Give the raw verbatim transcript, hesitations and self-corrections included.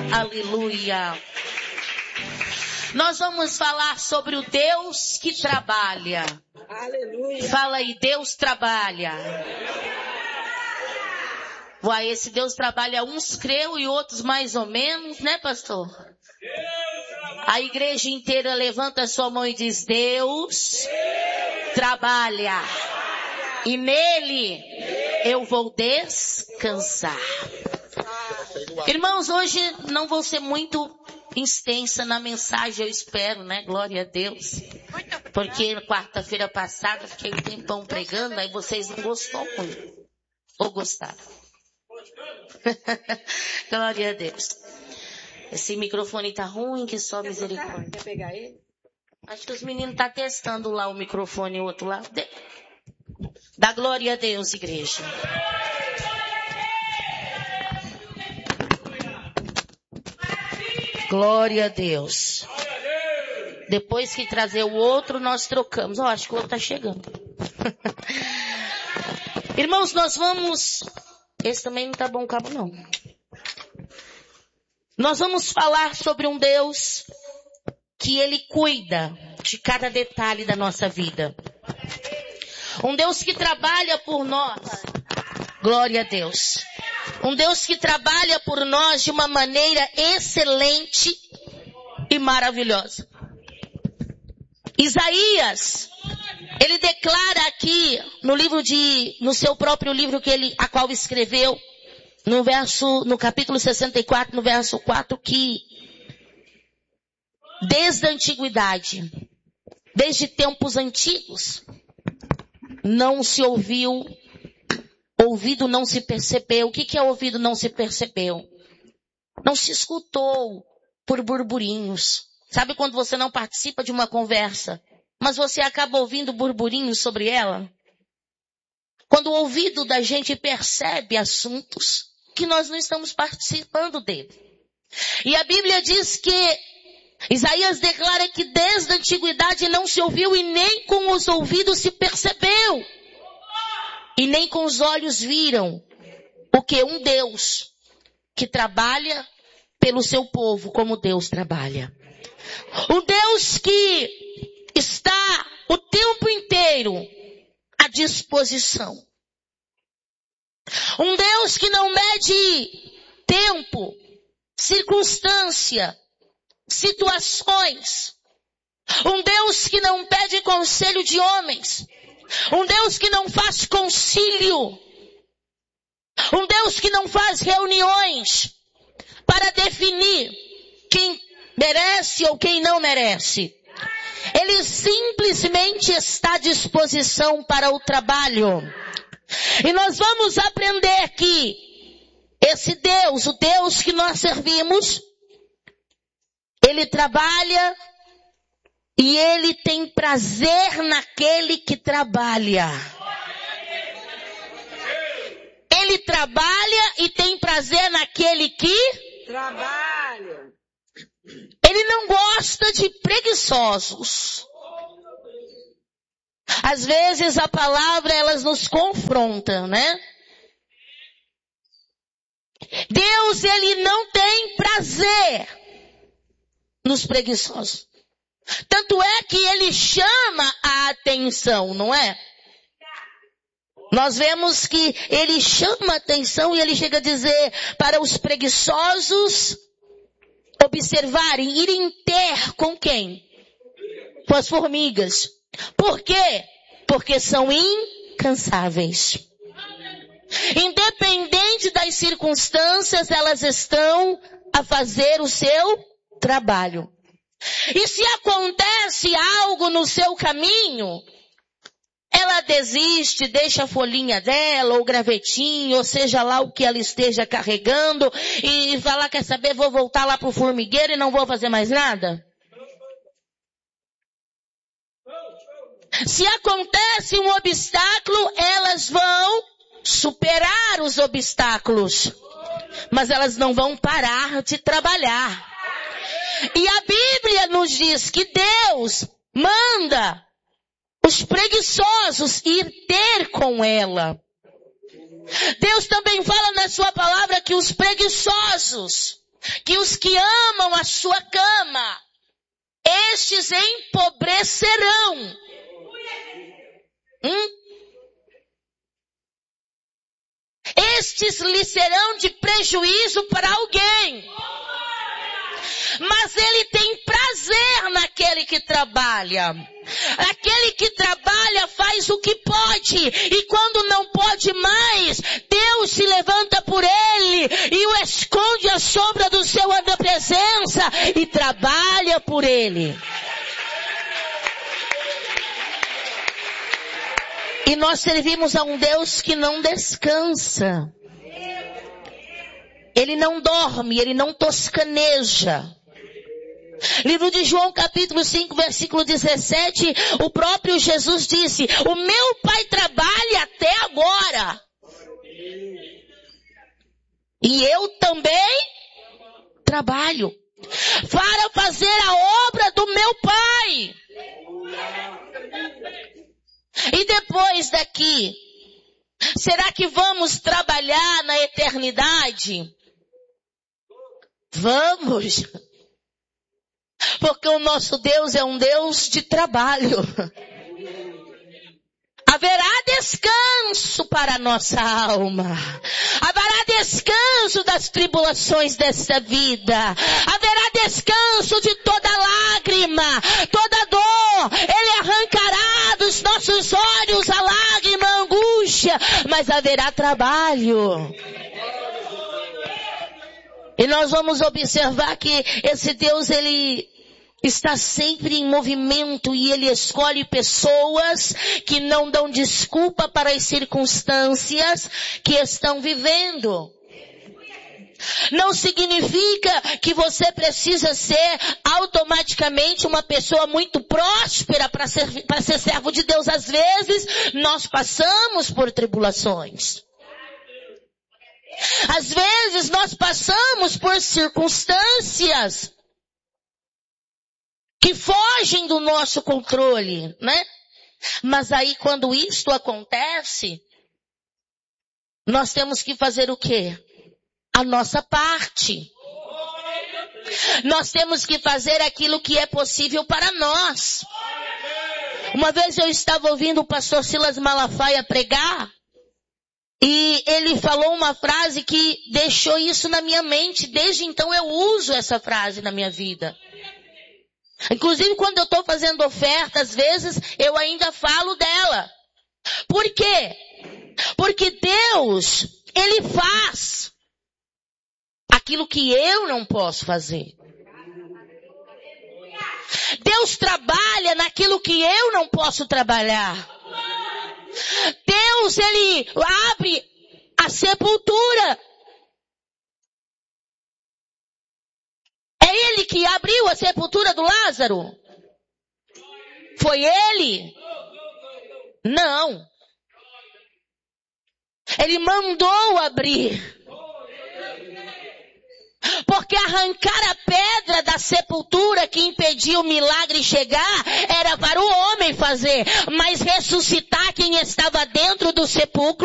Aleluia. Nós vamos falar sobre o Deus que trabalha. Aleluia. Fala aí, Deus trabalha. Uai, esse Deus trabalha, uns creu e outros mais ou menos, né, pastor? A igreja inteira levanta a sua mão e diz, Deus trabalha. E nele eu vou descansar. Irmãos, hoje não vou ser muito extensa na mensagem, eu espero, né? Glória a Deus. Porque quarta-feira passada fiquei um tempão pregando, aí vocês não gostaram muito. Ou gostaram? Glória a Deus. Esse microfone tá ruim, que só misericórdia. Quer pegar ele? Acho que os meninos tá testando lá o microfone, o outro lá. Dá glória a Deus, igreja. Glória a Deus. Depois que trazer o outro, nós trocamos. Ó, oh, acho que o outro tá chegando. Irmãos, nós vamos... Esse também não tá bom o cabo, não. Nós vamos falar sobre um Deus que Ele cuida de cada detalhe da nossa vida. Um Deus que trabalha por nós. Glória a Deus. Um Deus que trabalha por nós de uma maneira excelente e maravilhosa. Isaías, ele declara aqui no livro de, no seu próprio livro que ele, a qual escreveu, no verso, no capítulo sessenta e quatro, no verso quatro, que desde a antiguidade, desde tempos antigos, não se ouviu, ouvido não se percebeu. O que que é ouvido não se percebeu? Não se escutou por burburinhos. Sabe quando você não participa de uma conversa, mas você acaba ouvindo burburinhos sobre ela? Quando o ouvido da gente percebe assuntos que nós não estamos participando dele. E a Bíblia diz que Isaías declara que desde a antiguidade não se ouviu e nem com os ouvidos se percebeu. E nem com os olhos viram o que um Deus que trabalha pelo seu povo como Deus trabalha. Um Deus que está o tempo inteiro à disposição. Um Deus que não mede tempo, circunstância, situações. Um Deus que não pede conselho de homens. Um Deus que não faz concílio. Um Deus que não faz reuniões para definir quem merece ou quem não merece. Ele simplesmente está à disposição para o trabalho. E nós vamos aprender aqui, esse Deus, o Deus que nós servimos, Ele trabalha e Ele tem prazer naquele que trabalha. Ele trabalha e tem prazer naquele que trabalha. Ele não gosta de preguiçosos. Às vezes a palavra, elas nos confrontam, né? Deus, Ele não tem prazer nos preguiçosos. Tanto é que Ele chama a atenção, não é? Nós vemos que Ele chama a atenção e Ele chega a dizer para os preguiçosos observarem, irem ter com quem? Com as formigas. Por quê? Porque são incansáveis. Independente das circunstâncias, elas estão a fazer o seu trabalho. E se acontece algo no seu caminho, ela desiste, deixa a folhinha dela, ou gravetinho, ou seja lá o que ela esteja carregando, e fala, quer saber, vou voltar lá pro formigueiro e não vou fazer mais nada? Se acontece um obstáculo, elas vão superar os obstáculos, mas elas não vão parar de trabalhar. E a Bíblia nos diz que Deus manda os preguiçosos ir ter com ela. Deus também fala na sua palavra que os preguiçosos que os que amam a sua cama, estes empobrecerão. Hum? Estes lhe serão de prejuízo para alguém. Mas ele tem prazer naquele que trabalha. Aquele que trabalha faz o que pode. E quando não pode mais, Deus se levanta por ele e o esconde à sombra do seu da presença e trabalha por ele. E nós servimos a um Deus que não descansa. Ele não dorme, ele não toscaneja. Livro de João, capítulo cinco, versículo dezessete, o próprio Jesus disse: o meu Pai trabalha até agora. E eu também trabalho para fazer a obra do meu Pai. E depois daqui, será que vamos trabalhar na eternidade? Vamos. Porque o nosso Deus é um Deus de trabalho. Haverá descanso para a nossa alma. Haverá descanso das tribulações desta vida. Haverá descanso de toda lágrima, toda dor. Ele arrancará dos nossos olhos a lágrima, a angústia. Mas haverá trabalho. E nós vamos observar que esse Deus, ele está sempre em movimento e ele escolhe pessoas que não dão desculpa para as circunstâncias que estão vivendo. Não significa que você precisa ser automaticamente uma pessoa muito próspera para ser, para ser servo de Deus. Às vezes, nós passamos por tribulações. Às vezes nós passamos por circunstâncias que fogem do nosso controle, né? Mas aí quando isto acontece, nós temos que fazer o quê? A nossa parte. Nós temos que fazer aquilo que é possível para nós. Uma vez eu estava ouvindo o pastor Silas Malafaia pregar, e ele falou uma frase que deixou isso na minha mente. Desde então eu uso essa frase na minha vida. Inclusive quando eu estou fazendo oferta, às vezes eu ainda falo dela. Por quê? Porque Deus, Ele faz aquilo que eu não posso fazer. Deus trabalha naquilo que eu não posso trabalhar. Deus, Ele abre a sepultura. É Ele que abriu a sepultura do Lázaro? Foi Ele? Não. Ele mandou abrir. Porque arrancar a pedra da sepultura que impedia o milagre chegar era para o homem fazer. Mas ressuscitar quem estava dentro do sepulcro